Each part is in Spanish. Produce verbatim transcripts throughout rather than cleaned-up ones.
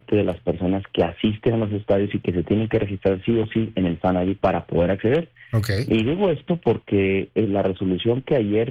parte de las personas que asisten a los estadios y que se tienen que registrar sí o sí en el Fan I D para poder acceder. Okay. Y digo esto porque la resolución que ayer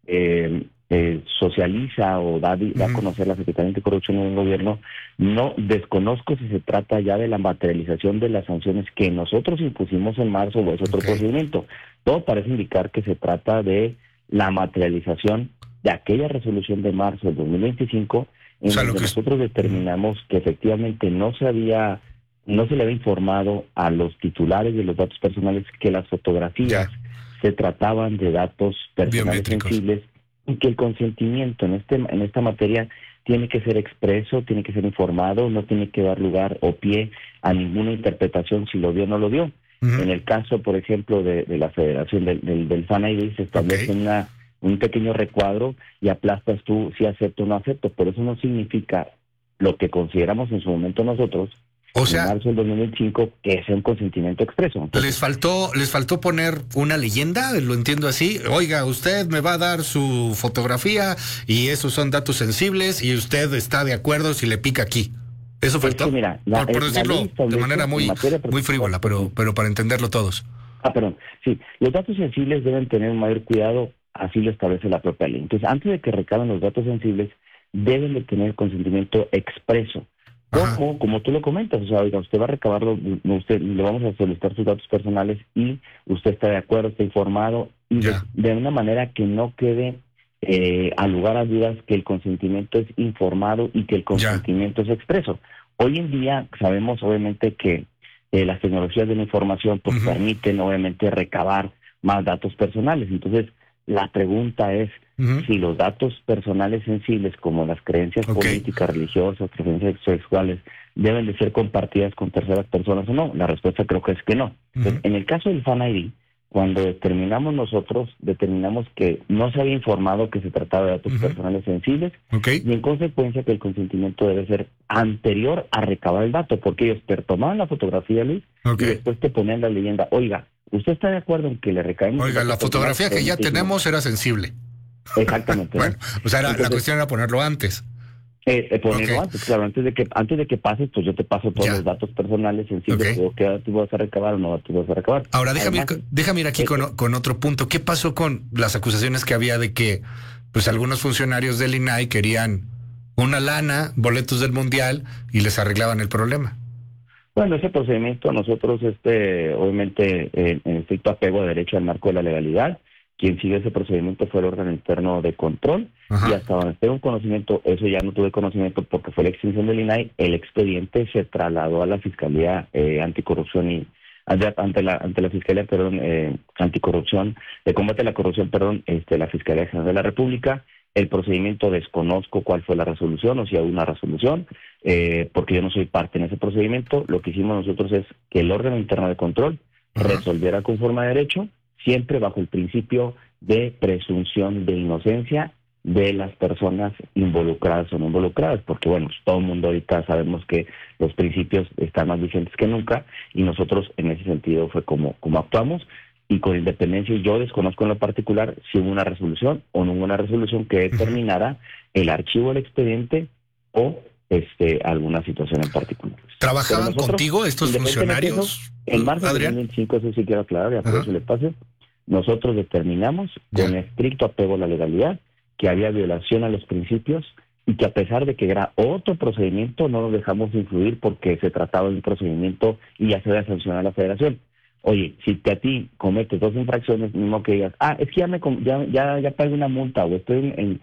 eh, eh, socializa o da, da a conocer la Secretaría Anticorrupción en el gobierno, no desconozco si se trata ya de la materialización de las sanciones que nosotros impusimos en marzo o es otro Okay. procedimiento. Todo parece indicar que se trata de la materialización de aquella resolución de marzo del dos mil veinticinco en O sea, donde lo que... nosotros determinamos que efectivamente no se había, no se le había informado a los titulares de los datos personales que las fotografías Ya. se trataban de datos personales Biométricos. sensibles y que el consentimiento en este en esta materia tiene que ser expreso, tiene que ser informado, no tiene que dar lugar o pie a ninguna interpretación si lo dio o no lo dio. Uh-huh. En el caso, por ejemplo, de, de la Federación del, del, del Fan I D se establece Okay. una un pequeño recuadro y aplastas tú si acepto o no acepto, pero eso no significa lo que consideramos en su momento nosotros, O en sea, marzo del dos mil veinticinco, que sea un consentimiento expreso. Entonces, les faltó, les faltó poner una leyenda, lo entiendo así. Oiga, usted me va a dar su fotografía y esos son datos sensibles y usted está de acuerdo si le pica aquí. Eso faltó. es que mira, la, por, por la decirlo ley de establece manera muy, en materia de muy frívola, pero, pero para entenderlo todos. Ah, perdón. Sí, los datos sensibles deben tener un mayor cuidado, así lo establece la propia ley. Entonces, antes de que recaben los datos sensibles, deben de tener consentimiento expreso. Ajá. Como, como tú lo comentas, o sea, oiga, usted va a recabarlo, usted le vamos a solicitar sus datos personales y usted está de acuerdo, está informado y de, Ya. de una manera que no quede eh, al lugar a dudas que el consentimiento es informado y que el consentimiento es expreso. Hoy en día sabemos obviamente que eh, las tecnologías de la información pues Ujú. permiten obviamente recabar más datos personales. Entonces, la pregunta es Ujú. si los datos personales sensibles como las creencias Ok. políticas, religiosas, preferencias sexuales deben de ser compartidas con terceras personas o no. La respuesta creo que es que no. Entonces, Ujú. en el caso del Fan I D, cuando determinamos nosotros, determinamos que no se había informado que se trataba de datos Ujú. personales sensibles Ok. y en consecuencia que el consentimiento debe ser anterior a recabar el dato, porque ellos te tomaban la fotografía, Luis, Ok. y después te ponían la leyenda, oiga, ¿usted está de acuerdo en que le recaemos? Oiga, el la dato fotografía personal? que ya Sí, sí, no. tenemos era sensible. Exactamente, ¿no? Bueno, o sea, era- la Entonces, cuestión era ponerlo antes. eh, eh, ponerlo Ok. antes, claro, antes de que antes de que pases, pues yo te paso todos Ya. los datos personales sensibles, Ok. o qué datos vas a recabar o no datos vas a recabar. Ahora, déjame ir, Además, con- déjame ir aquí eh, con, con otro punto. ¿Qué pasó con las acusaciones que había de que pues algunos funcionarios del I N A I querían una lana, boletos del Mundial y les arreglaban el problema? Bueno, ese procedimiento nosotros, este, obviamente, eh, en estricto apego a derecho al marco de la legalidad, quien sigue ese procedimiento fue el órgano interno de control, Ajá. y hasta donde tengo conocimiento, eso ya no tuve conocimiento porque fue la extinción del I N A I, el expediente se trasladó a la Fiscalía eh, Anticorrupción y ante ante la ante la Fiscalía, perdón, eh, Anticorrupción, de combate a la corrupción, perdón, este, la Fiscalía General de la República. El procedimiento desconozco cuál fue la resolución o si hay una resolución, eh, porque yo no soy parte en ese procedimiento. Lo que hicimos nosotros es que el órgano interno de control Ajá. resolviera conforme a derecho, siempre bajo el principio de presunción de inocencia de las personas involucradas o no involucradas, porque bueno, pues, todo el mundo ahorita sabemos que los principios están más vigentes que nunca y nosotros en ese sentido fue como, como actuamos. Y con independencia, yo desconozco en lo particular si hubo una resolución o no hubo una resolución que determinara el archivo del expediente o este alguna situación en particular. ¿Trabajaban Pero nosotros, contigo estos independientemente de funcionarios, eso, en marzo de Adrián? dos mil veinticinco, eso sí quiero aclarar, y Ajá. aprovecho el espacio, nosotros determinamos con Ya. estricto apego a la legalidad que había violación a los principios y que a pesar de que era otro procedimiento, no nos dejamos influir porque se trataba de un procedimiento y ya se había sancionado a la federación. Oye, si te a ti cometes dos infracciones, mismo que digas, ah, es que ya me com- ya ya, ya pagué una multa o estoy en,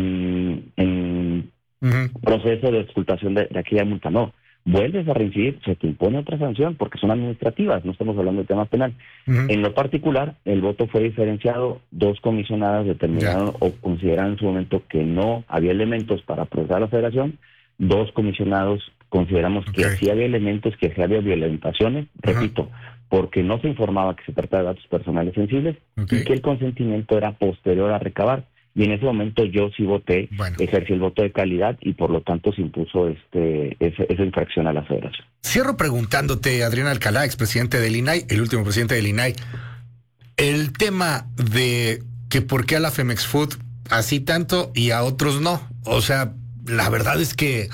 en, en Ujú. proceso de expultación de, de aquella multa, no. Vuelves a reincidir, se te impone otra sanción porque son administrativas, no estamos hablando de tema penal. Ujú. En lo particular, el voto fue diferenciado, dos comisionadas determinaron o consideraron en su momento que no había elementos para procesar a la federación, dos comisionados consideramos que Ok. sí había elementos, que sí había violentaciones, Ajá. repito, porque no se informaba que se trataba de datos personales sensibles Ok. y que el consentimiento era posterior a recabar. Y en ese momento yo sí voté, Bueno. ejercí el voto de calidad y por lo tanto se impuso este ese, esa infracción a la federación. Cierro preguntándote, Adrián Alcalá, expresidente del I N A I, el último presidente del I N A I, el tema de que por qué a la Femex Food así tanto y a otros no. O sea, la verdad es que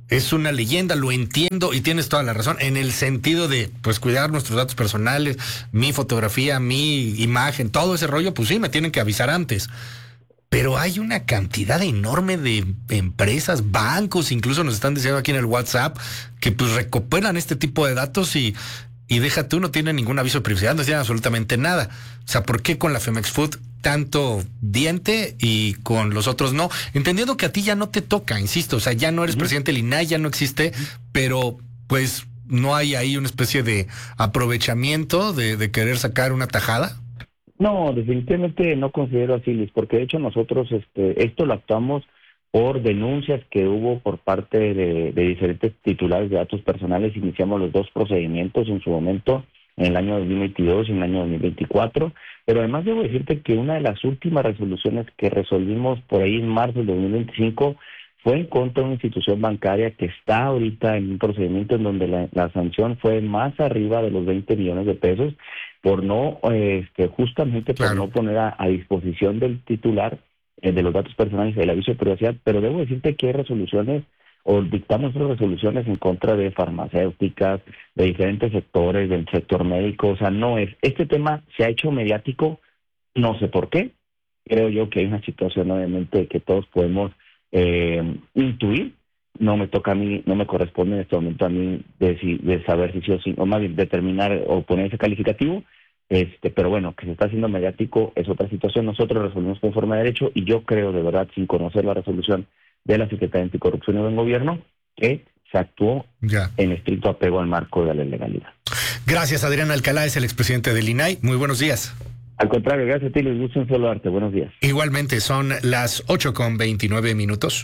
es una leyenda, lo entiendo y tienes toda la razón, en el sentido de, pues, cuidar nuestros datos personales, mi fotografía, mi imagen, todo ese rollo, pues sí, me tienen que avisar antes. Pero hay una cantidad enorme de empresas, bancos, incluso nos están diciendo aquí en el WhatsApp, que pues recopilan este tipo de datos y, y deja tú, no tienen ningún aviso de privacidad, no tienen absolutamente nada. O sea, ¿por qué con la Femex Food tanto diente y con los otros no? Entendiendo que a ti ya no te toca, insisto, o sea, ya no eres uh-huh. presidente del I N A I, ya no existe, pero pues no hay ahí una especie de aprovechamiento de, de querer sacar una tajada. No, definitivamente no considero así, Luis, porque de hecho nosotros este, esto lo actuamos por denuncias que hubo por parte de, de diferentes titulares de datos personales. Iniciamos los dos procedimientos en su momento, en el año dos mil veintidós y en el año dos mil veinticuatro, pero además debo decirte que una de las últimas resoluciones que resolvimos por ahí en marzo del dos mil veinticinco fue en contra de una institución bancaria que está ahorita en un procedimiento en donde la, la sanción fue más arriba de los veinte millones de pesos por no, este, justamente por claro. no poner a, a disposición del titular eh, de los datos personales el aviso de privacidad. Pero debo decirte que hay resoluciones o dictamos resoluciones en contra de farmacéuticas, de diferentes sectores, del sector médico. O sea, no es, este tema se ha hecho mediático, no sé por qué. Creo yo que hay una situación obviamente que todos podemos Eh, intuir. No me toca a mí, no me corresponde en este momento a mí de, si, de saber si sí o sí, o más bien determinar o poner ese calificativo, este, pero bueno, que se está haciendo mediático es otra situación. Nosotros resolvimos conforme a derecho y yo creo de verdad, sin conocer la resolución de la Secretaría de Anticorrupción y del Gobierno, que se actuó ya en estricto apego al marco de la legalidad. Gracias, Adrián Alcalá, es el expresidente del I N A I. Muy buenos días. Al contrario, gracias a ti, les gusto en saludarte. Buenos días. Igualmente, son las ocho con veintinueve minutos.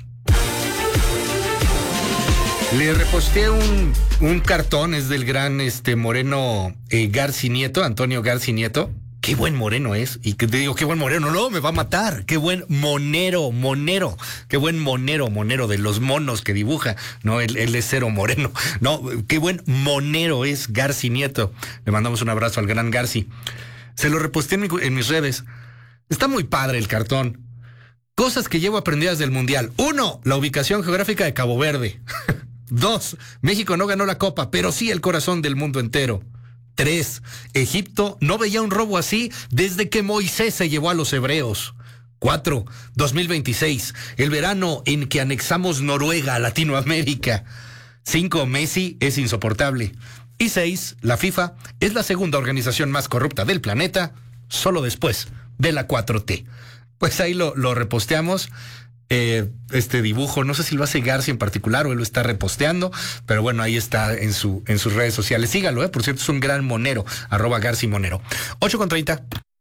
Le reposté un, un cartón, es del gran este Moreno eh, Garci Nieto, Antonio Garci Nieto. Qué buen moreno es. Y que te digo, qué buen moreno, no, me va a matar. Qué buen monero, monero. Qué buen monero, monero de los monos que dibuja. No, él, él es cero moreno. No, qué buen monero es Garci Nieto. Le mandamos un abrazo al gran Garci. Se lo reposté en, mi, en mis redes. Está muy padre el cartón. Cosas que llevo aprendidas del Mundial. Uno, la ubicación geográfica de Cabo Verde. Dos, México no ganó la Copa, pero sí el corazón del mundo entero. Tres, Egipto no veía un robo así desde que Moisés se llevó a los hebreos. Cuatro, dos mil veintiséis, el verano en que anexamos Noruega a Latinoamérica. Cinco, Messi es insoportable. Y seis, la FIFA es la segunda organización más corrupta del planeta, solo después de la cuatro T. Pues ahí lo, lo reposteamos, eh, este dibujo, no sé si lo hace Garci en particular o él lo está reposteando, pero bueno, ahí está en su en sus redes sociales. Sígalo, eh, por cierto, es un gran monero, arroba Garci Monero. ocho con treinta.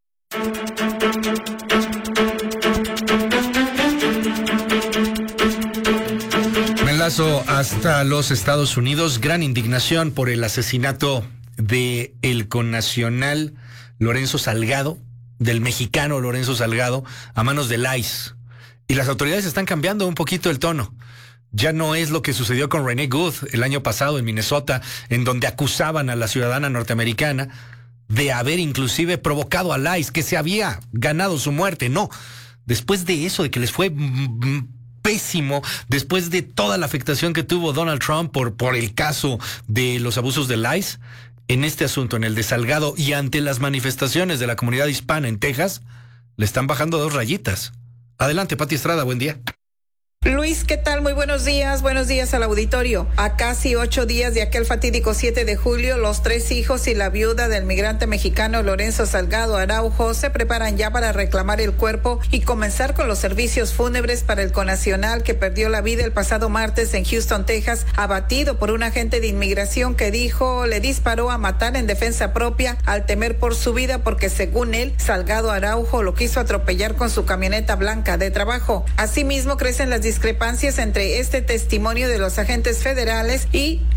Hasta los Estados Unidos, gran indignación por el asesinato de el connacional Lorenzo Salgado, del mexicano Lorenzo Salgado, a manos del I C E. Y las autoridades están cambiando un poquito el tono. Ya no es lo que sucedió con Renee Good el año pasado en Minnesota, en donde acusaban a la ciudadana norteamericana de haber inclusive provocado al I C E, que se había ganado su muerte. No, después de eso, de que les fue pésimo, después de toda la afectación que tuvo Donald Trump por, por el caso de los abusos del I C E, en este asunto, en el de Salgado, y ante las manifestaciones de la comunidad hispana en Texas, le están bajando dos rayitas. Adelante, Pati Estrada, buen día. Luis, ¿qué tal? Muy buenos días, buenos días al auditorio. A casi ocho días de aquel fatídico siete de julio, los tres hijos y la viuda del migrante mexicano Lorenzo Salgado Araujo se preparan ya para reclamar el cuerpo y comenzar con los servicios fúnebres para el connacional que perdió la vida el pasado martes en Houston, Texas, abatido por un agente de inmigración que dijo le disparó a matar en defensa propia al temer por su vida porque, según él, Salgado Araujo lo quiso atropellar con su camioneta blanca de trabajo. Asimismo, crecen las discrepancias entre este testimonio de los agentes federales y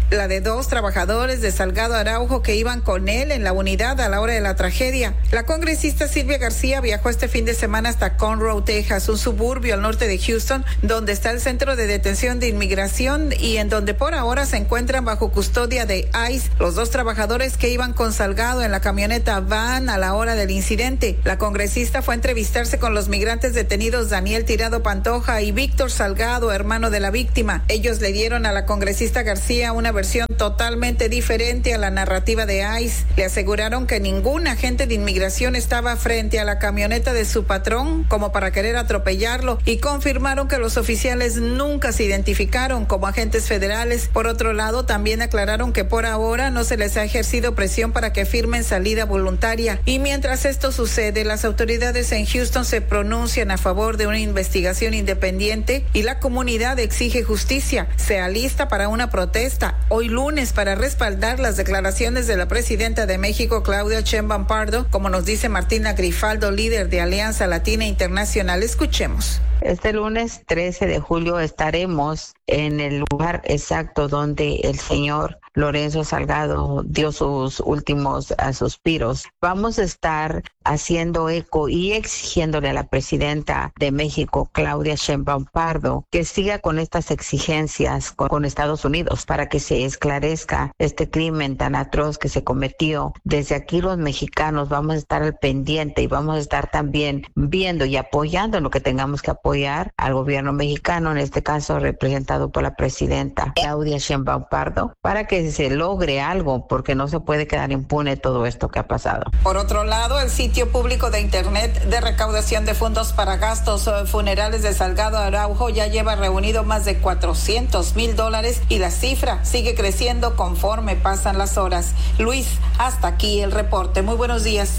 la de dos trabajadores de Salgado Araujo que iban con él en la unidad a la hora de la tragedia. La congresista Silvia García viajó este fin de semana hasta Conroe, Texas, un suburbio al norte de Houston, donde está el centro de detención de inmigración y en donde por ahora se encuentran bajo custodia de ICE los dos trabajadores que iban con Salgado en la camioneta van a la hora del incidente. La congresista fue a entrevistarse con los migrantes detenidos Daniel Tirado Pantoja y Víctor Salgado, hermano de la víctima. Ellos le dieron a la congresista García una versión totalmente diferente a la narrativa de ICE. Le aseguraron que ningún agente de inmigración estaba frente a la camioneta de su patrón como para querer atropellarlo y confirmaron que los oficiales nunca se identificaron como agentes federales. Por otro lado, también aclararon que por ahora no se les ha ejercido presión para que firmen salida voluntaria. Y mientras esto sucede, las autoridades en Houston se pronuncian a favor de una investigación independiente y la comunidad exige justicia. Se alista para una protesta hoy lunes para respaldar las declaraciones de la presidenta de México, Claudia Sheinbaum Pardo, como nos dice Martina Grifaldo, líder de Alianza Latina Internacional. Escuchemos. Este lunes trece de julio estaremos en el lugar exacto donde el señor Lorenzo Salgado dio sus últimos uh, suspiros. Vamos a estar haciendo eco y exigiéndole a la presidenta de México, Claudia Sheinbaum Pardo, que siga con estas exigencias con, con Estados Unidos para que se esclarezca este crimen tan atroz que se cometió. Desde aquí los mexicanos vamos a estar al pendiente y vamos a estar también viendo y apoyando lo que tengamos que apoyar al gobierno mexicano, en este caso representado por la presidenta Claudia Sheinbaum Pardo, para que se logre algo, porque no se puede quedar impune todo esto que ha pasado. Por otro lado, el sitio público de internet de recaudación de fondos para gastos funerales de Salgado Araujo ya lleva reunido más de cuatrocientos mil dólares y la cifra sigue creciendo conforme pasan las horas. Luis, hasta aquí el reporte. Muy buenos días.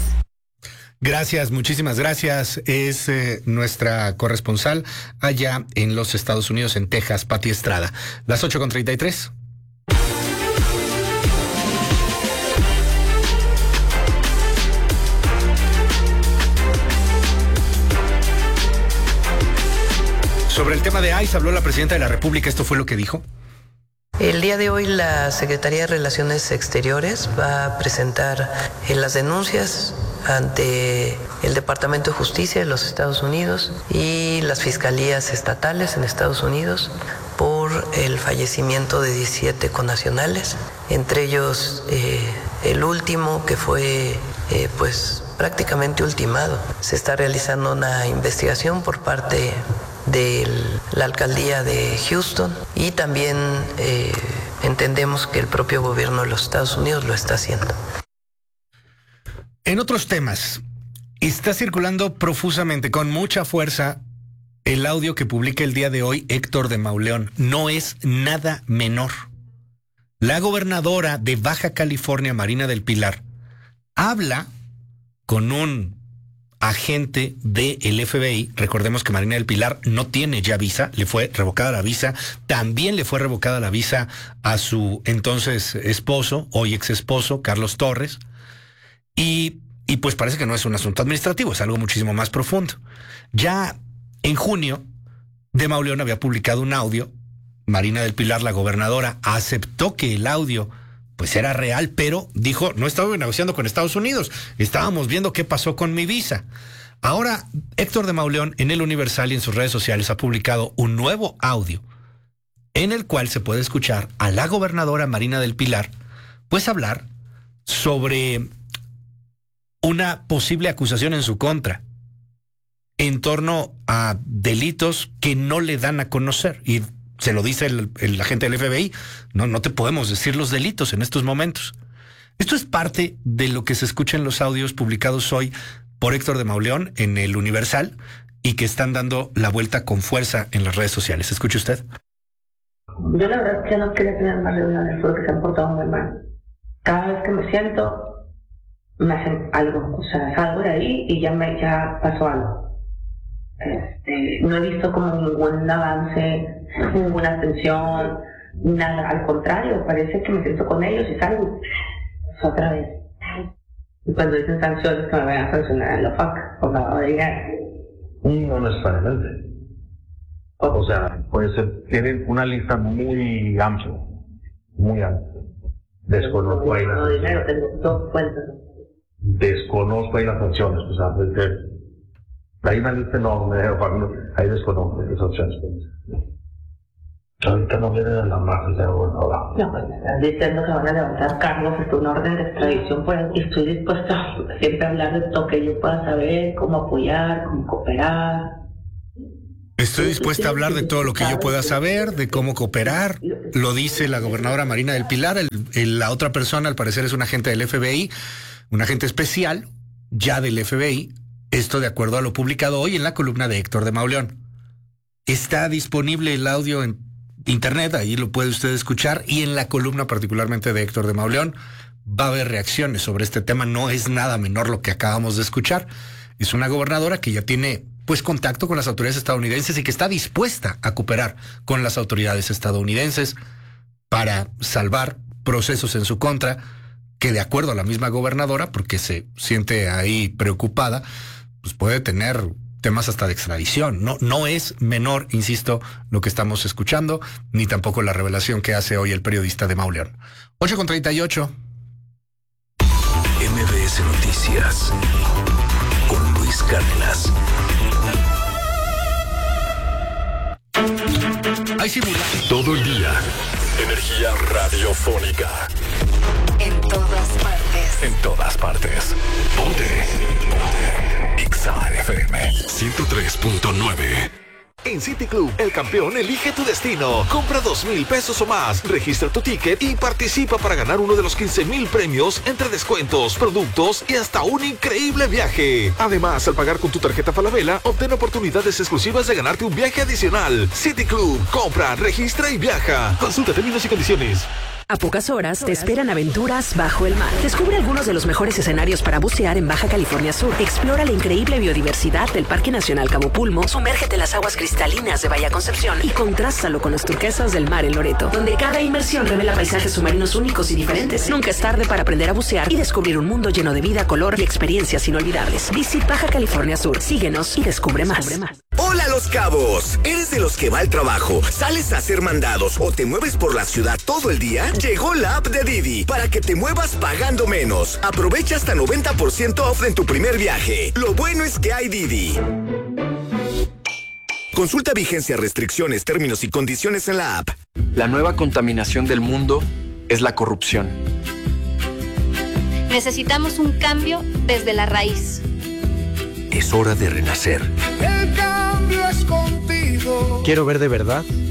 Gracias, muchísimas gracias. Es eh, nuestra corresponsal allá en los Estados Unidos, en Texas, Pati Estrada. Las ocho con treinta y tres. Sobre el tema de ICE habló la presidenta de la República. Esto fue lo que dijo. El día de hoy la Secretaría de Relaciones Exteriores va a presentar eh, las denuncias ante el Departamento de Justicia de los Estados Unidos y las fiscalías estatales en Estados Unidos por el fallecimiento de diecisiete connacionales, entre ellos eh, el último que fue eh, pues prácticamente ultimado. Se está realizando una investigación por parte de la alcaldía de Houston y también eh, entendemos que el propio gobierno de los Estados Unidos lo está haciendo. En otros temas, está circulando profusamente, con mucha fuerza, el audio que publica el día de hoy Héctor de Mauleón. No es nada menor. La gobernadora de Baja California, Marina del Pilar, habla con un agente del F B I. Recordemos que Marina del Pilar no tiene ya visa, le fue revocada la visa, también le fue revocada la visa a su entonces esposo, hoy ex esposo, Carlos Torres, y, y pues parece que no es un asunto administrativo, es algo muchísimo más profundo. Ya en junio, de Mauleón había publicado un audio. Marina del Pilar, la gobernadora, aceptó que el audio pues era real, pero dijo, no estaba negociando con Estados Unidos, estábamos viendo qué pasó con mi visa. Ahora, Héctor de Mauleón en El Universal y en sus redes sociales ha publicado un nuevo audio en el cual se puede escuchar a la gobernadora Marina del Pilar pues hablar sobre una posible acusación en su contra en torno a delitos que no le dan a conocer. Y se lo dice el, el agente del F B I, no, no te podemos decir los delitos en estos momentos. Esto es parte de lo que se escucha en los audios publicados hoy por Héctor de Mauleón en El Universal y que están dando la vuelta con fuerza en las redes sociales. ¿Escuche usted? Yo la verdad es que no quería tener más reuniones porque se han portado muy mal. Cada vez que me siento, me hacen algo. O sea, salgo de ahí y ya, me, ya pasó algo. Este, no he visto como ningún avance, ninguna atención, nada, al contrario, parece que me siento con ellos y salgo otra vez. Y cuando dicen sanciones, que me vayan a sancionar en la F A C por lavado de dinero. No necesariamente. O sea, puede ser, tienen una lista muy amplia muy alto. Desconozco ahí No, las dinero, tengo dos cuentas. Desconozco ahí las opciones, o sea, porque hay una lista enorme de pagos, ahí desconozco las opciones. Ahorita no viene de la margen de gobernadora. No, pues me están diciendo que van a levantar cargos, es una orden de extradición, pues, y estoy dispuesta a siempre hablar de todo que yo pueda saber, cómo apoyar, cómo cooperar. Estoy dispuesta a hablar de todo lo que yo pueda saber, de cómo cooperar. Lo dice la gobernadora Marina del Pilar. El, el, la otra persona, al parecer, es un agente del F B I, un agente especial, ya del F B I. Esto de acuerdo a lo publicado hoy en la columna de Héctor de Mauleón. Está disponible el audio en internet, ahí lo puede usted escuchar, y en la columna particularmente de Héctor de Mauleón va a haber reacciones sobre este tema. No es nada menor lo que acabamos de escuchar. Es una gobernadora que ya tiene pues contacto con las autoridades estadounidenses y que está dispuesta a cooperar con las autoridades estadounidenses para salvar procesos en su contra, que de acuerdo a la misma gobernadora, porque se siente ahí preocupada, pues puede tener temas hasta de extradición. No, no es menor, insisto, lo que estamos escuchando, ni tampoco la revelación que hace hoy el periodista de Mauleón. ocho con treinta y ocho. M B S Noticias con Luis Cárdenas. Hay simulacros. Todo el día. Energía radiofónica. En todas partes. En todas partes. Ponte. Ponte. Ixa F M ciento tres punto nueve. En City Club, el campeón elige tu destino. Compra dos mil pesos o más, registra tu ticket y participa para ganar uno de los quince mil premios entre descuentos, productos y hasta un increíble viaje. Además, al pagar con tu tarjeta Falabella, obtén oportunidades exclusivas de ganarte un viaje adicional. City Club, compra, registra y viaja. Consulta términos y condiciones. A pocas horas te esperan aventuras bajo el mar. Descubre algunos de los mejores escenarios para bucear en Baja California Sur. Explora la increíble biodiversidad del Parque Nacional Cabo Pulmo. Sumérgete en las aguas cristalinas de Bahía Concepción y contrástalo con los turquesas del mar en Loreto, donde cada inmersión revela paisajes submarinos únicos y diferentes. Nunca es tarde para aprender a bucear y descubrir un mundo lleno de vida, color y experiencias inolvidables. Visit Baja California Sur. Síguenos y descubre más. Hola Los Cabos. ¿Eres de los que va al trabajo, sales a hacer mandados o te mueves por la ciudad todo el día? Llegó la app de Didi para que te muevas pagando menos. Aprovecha hasta noventa por ciento off en tu primer viaje. Lo bueno es que hay Didi. Consulta vigencia, restricciones, términos y condiciones en la app. La nueva contaminación del mundo es la corrupción. Necesitamos un cambio desde la raíz. Es hora de renacer. El cambio es contigo. Quiero ver de verdad